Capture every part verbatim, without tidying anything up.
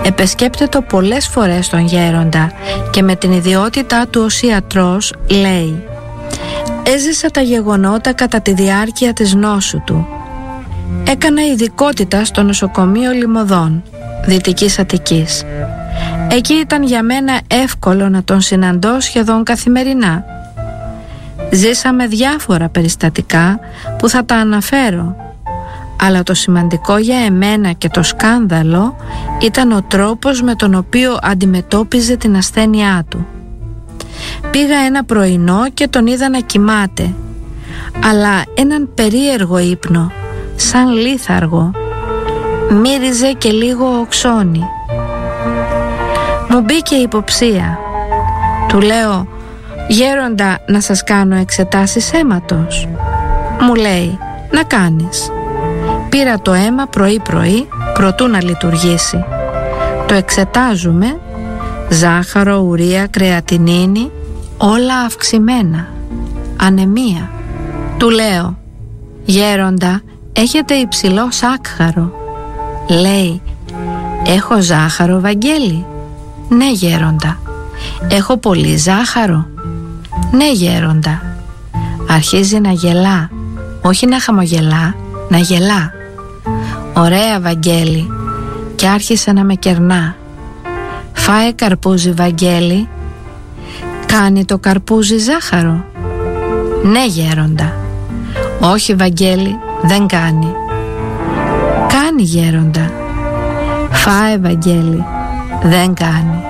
Επεσκέπτεται πολλές φορές τον γέροντα και με την ιδιότητά του ως ιατρός λέει: «Έζησα τα γεγονότα κατά τη διάρκεια της νόσου του. Έκανα ειδικότητα στο νοσοκομείο Λιμωδών, Δυτικής Αττικής. Εκεί ήταν για μένα εύκολο να τον συναντώ σχεδόν καθημερινά. Ζήσαμε διάφορα περιστατικά που θα τα αναφέρω, αλλά το σημαντικό για εμένα και το σκάνδαλο ήταν ο τρόπος με τον οποίο αντιμετώπιζε την ασθένειά του. Πήγα ένα πρωινό και τον είδα να κοιμάται, αλλά έναν περίεργο ύπνο, σαν λίθαργο. Μύριζε και λίγο οξώνει. Μου μπήκε υποψία. Του λέω: «Γέροντα, να σας κάνω εξετάσεις αίματος?» Μου λέει: «Να κάνεις». Πήρα το αίμα πρωί-πρωί, προτού να λειτουργήσει. Το εξετάζουμε, ζάχαρο, ουρία, κρεατινίνη, όλα αυξημένα. Ανεμία. Του λέω: «Γέροντα, έχετε υψηλό σάκχαρο?» Λέει: «Έχω ζάχαρο, Βαγγέλη?» «Ναι, γέροντα». «Έχω πολύ ζάχαρο?» «Ναι, γέροντα». Αρχίζει να γελά, όχι να χαμογελά, να γελά. «Ωραία, Βαγγέλη», και άρχισε να με κερνά. «Φάε καρπούζι, Βαγγέλη». «Κάνει το καρπούζι ζάχαρο?» «Ναι, γέροντα». «Όχι, Βαγγέλη, δεν κάνει». «Κάνει, γέροντα». «Φάε, Βαγγέλη». «Δεν κάνει».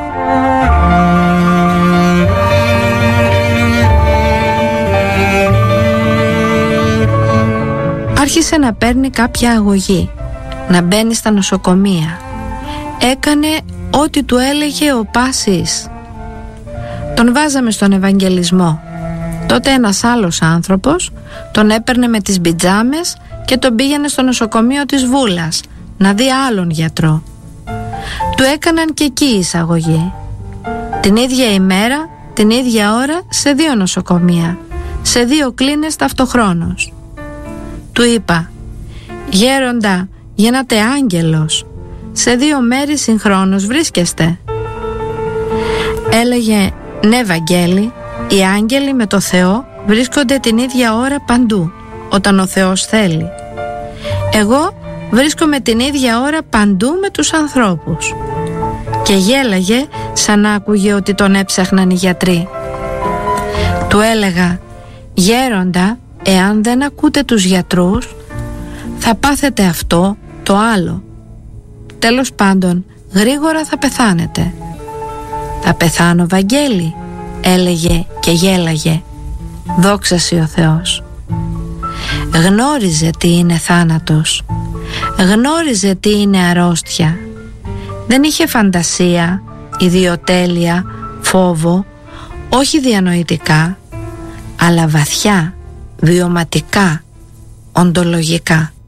Άρχισε να παίρνει κάποια αγωγή, να μπαίνει στα νοσοκομεία. Έκανε ό,τι του έλεγε ο Πάσης. Τον βάζαμε στον Ευαγγελισμό. Τότε ένας άλλος άνθρωπος τον έπαιρνε με τις πιτζάμες και τον πήγαινε στο νοσοκομείο της Βούλας να δει άλλον γιατρό. Του έκαναν και εκεί εισαγωγή. Την ίδια ημέρα, την ίδια ώρα, σε δύο νοσοκομεία, σε δύο κλίνες ταυτοχρόνως. Του είπα: «Γέροντα, γίνατε άγγελος. Σε δύο μέρη συγχρόνως βρίσκεστε». Έλεγε: «Ναι, Βαγγέλη, οι άγγελοι με το Θεό βρίσκονται την ίδια ώρα παντού, όταν ο Θεός θέλει. Εγώ βρίσκομαι την ίδια ώρα παντού με τους ανθρώπους». Και γέλαγε σαν να άκουγε ότι τον έψαχναν οι γιατροί. Του έλεγα: «Γέροντα, εάν δεν ακούτε τους γιατρούς, θα πάθετε αυτό, το άλλο. Τέλος πάντων, γρήγορα θα πεθάνετε». «Θα πεθάνω, Βαγγέλη», έλεγε και γέλαγε. Δόξαση ο Θεός. Γνώριζε τι είναι θάνατος. Γνώριζε τι είναι αρρώστια. Δεν είχε φαντασία, ιδιοτέλεια, φόβο, όχι διανοητικά, αλλά βαθιά, βιωματικά, οντολογικά.